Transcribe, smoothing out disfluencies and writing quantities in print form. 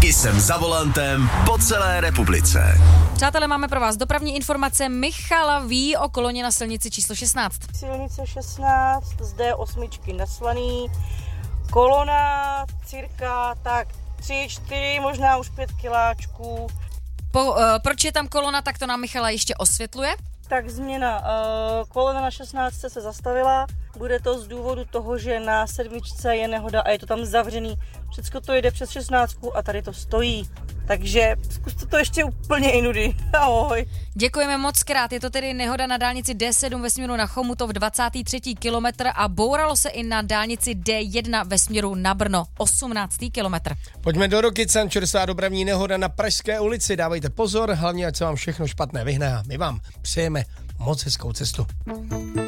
Jsem za volantem po celé republice. Přátelé, máme pro vás dopravní informace. Michala ví o koloně na silnici číslo 16. Silnice 16, zde 8 neslaný. Kolona cirka tak 3, 4, možná už 5 kiláčků. Proč je tam kolona, tak to nám Michala ještě osvětluje. Tak změna. Kolona na 16 se zastavila. Bude to z důvodu toho, že na 7 je nehoda a je to tam zavřený. Všechno to jede přes 16 a tady to stojí. Takže zkuste to ještě úplně jinudy. Ahoj. Děkujeme moc krát. Je to tedy nehoda na dálnici D7 ve směru na Chomutov 23. kilometr a bouralo se i na dálnici D1 ve směru na Brno 18. kilometr. Pojďme do Rokycan, čerstvá dopravní nehoda na Pražské ulici. Dávejte pozor, hlavně ať se vám všechno špatné vyhne a my vám přejeme moc hezkou cestu.